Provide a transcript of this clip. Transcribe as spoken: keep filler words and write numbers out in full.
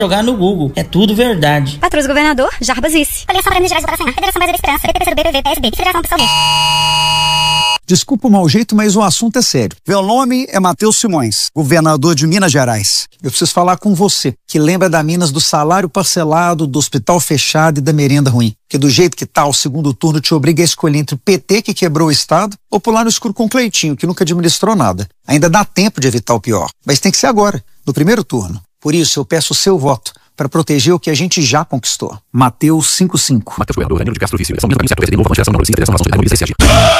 jogar no Google. É tudo verdade. Patrulha do governador, Jarbas Vice. Coligação para Minas Gerais, Votação, Federação Brasileira de Esperança, P T, P C do B, P V, P S B, Federação Pessoal. Desculpa o mau jeito, mas o assunto é sério. Meu nome é Matheus Simões, governador de Minas Gerais. Eu preciso falar com você, que lembra da Minas do salário parcelado, do hospital fechado e da merenda ruim. Que do jeito que tá, o segundo turno te obriga a escolher entre o P T, que quebrou o Estado, ou pular no escuro com o Cleitinho, que nunca administrou nada. Ainda dá tempo de evitar o pior, mas tem que ser agora, no primeiro turno. Por isso, eu peço o seu voto para proteger o que a gente já conquistou. Mateus cinquenta e cinco. Matheus Goiador, Danilo de Castro Vício. São Minas, P S D, Novo, Geração, Federação Nacional, Federação Nacional,